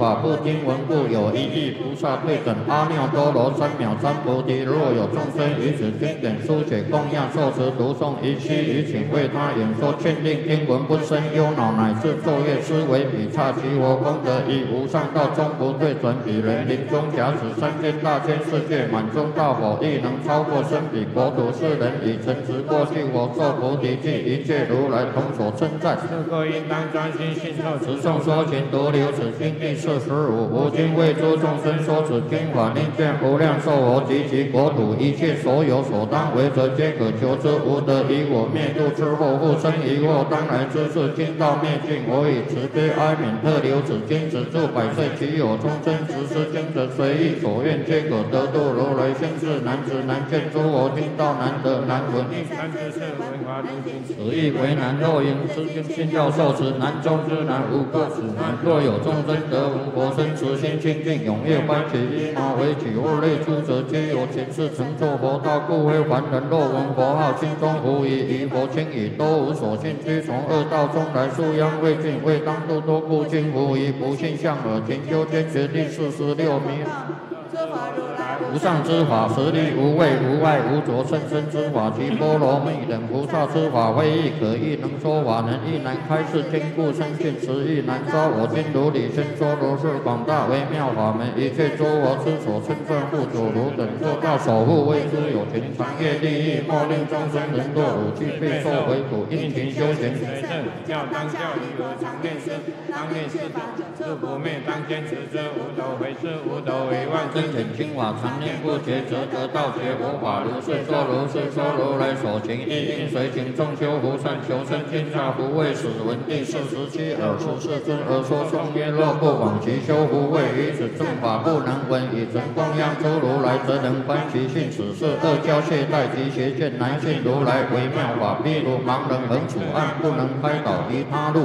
法不听闻故，有一亿菩萨对准阿耨多罗三藐三菩提。若有众生于此经典书写供养受持读诵，一期于请为他演说，劝令听闻不生忧恼，乃至昼夜思维彼刹其佛功德，以无上道终不退转。彼人临终假使三千大千世界满中大火，亦能超过生彼国土。世人以诚实过去我受菩提记，一切如来同所称赞。是故应当专心信受持诵说勤读留此经第45。吾今为诸众生说此经法，令见无量寿佛及其国土一切所有所当为者，皆可求之。无得以我灭度之后，复生疑惑，当来之事，经道灭尽。我以慈悲哀悯特留此经，止住百岁。其有众生执持经者，随意所愿，皆可得度。如来现世难知难见，诸佛听道难得难闻。此亦为难。若应此经信教受持，难中之难，无个此难。若有众生得闻佛身，慈心清净，踊跃欢喜，依马为起，物类诸者，皆有前世成就佛道，故非凡人。若闻佛号，心中无疑，于佛轻已，都无所信，居从恶道中来，素殃未尽，未当度多故，今无疑，不信相耳。勤修坚决第46弥。无上之法，实力无畏无碍无着，甚深之法，其波罗蜜等菩萨之法，非亦可亦能说法，能亦难开示，坚固深信，实亦难招。我今如理宣说，如是广大微妙法门，一切诸佛之所称赞护主如等做到守护，为之有情，长夜利益，莫令众生人堕五趣，备受为苦，殷勤修行。教当教理和常念师，当念师自不灭，当坚持之，无斗回师，无斗为万真显清法，常念不绝，则得道觉。佛法如是说，如是说，如来所行，亦应随行。众修福善，求生天下福，为使闻第47尔时世尊而说颂曰：若不往其修福慧，于此正法不能闻，以诚供养诸如来，则能观其性。此是恶教懈怠及邪见难信如来微妙法，譬如盲人横处暗，不能开导于他路。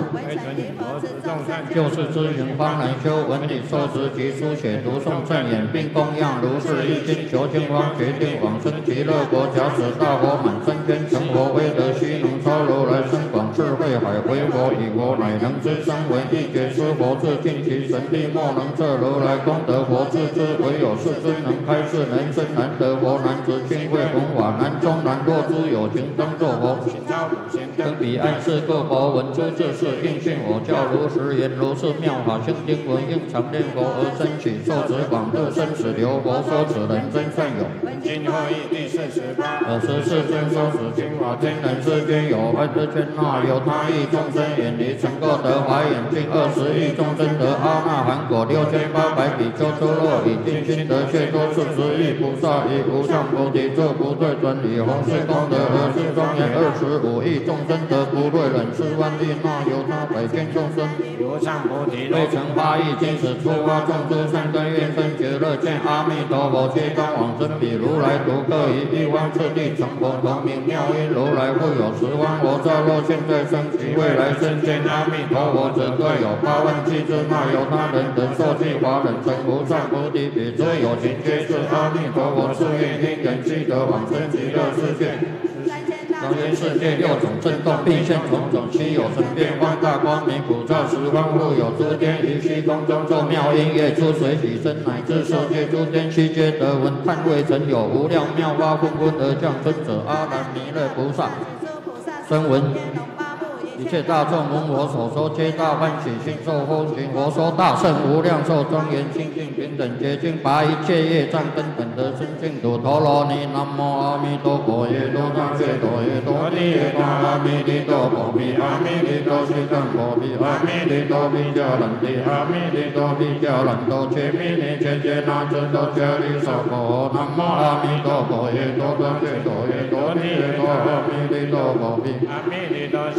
就是知行方能修，闻理受持及书写读诵正言，并供养如是一经，求经方决定往生极乐国。假使大佛满三千成佛，威德须能超如来深广智慧海，为佛以佛乃能知三为一觉知佛智，尽其神力莫能测如来功德。佛智之唯有世尊能开示，能生难得佛，难执清慧弘法，难中难。若诸有情当作佛，登彼岸世各佛闻诸智事，应信我教如实言。如是妙法清经文，应常念佛而生起，受持广度生死流。佛说此人真善有。今后义第48。尔时世尊说此经法，天人世间有万之千那，有他亿众生远离成垢得华眼净，20亿众生得阿那含果，6800比丘出落，以尽心得解脱40亿菩萨，以无上菩提作不退转，以弘誓功德而是庄严25亿众生得不退忍4万亿那由他百千众生，无上菩提未成8亿金使出发众诸善根愿生觉乐见阿弥陀佛，皆当往生彼如来独各以一方次第成佛，同名妙音如来复有10方佛刹，若现在生及未来生见阿弥陀佛者，各有8万7之那由他人等受记法忍成无上菩提，彼诸有情皆是阿弥陀佛誓愿因缘积得往生极乐世界。当今世界6种震动，并现种种，其有神变放大光明，普照10方，复有诸天于虚空中奏妙音乐，出水起身，乃至受界诸天悉皆得闻。叹未曾有无量妙法纷纷而降生者，阿难弥勒菩萨声闻一切大众闻我所说，皆大欢喜，心受风行。我说大圣无量寿庄严清净平等洁净，拔一切业障根本得生净土。陀罗尼南无阿弥陀佛，耶多当觉多耶多尼耶多阿弥利多婆毗，阿弥利多悉当婆毗，阿弥利多毗迦兰帝，阿弥利多毗迦兰多切弥尼切切那遮多迦利娑婆。南无阿弥陀佛，耶多当觉多耶多尼耶多阿弥利多婆毗，阿弥利多。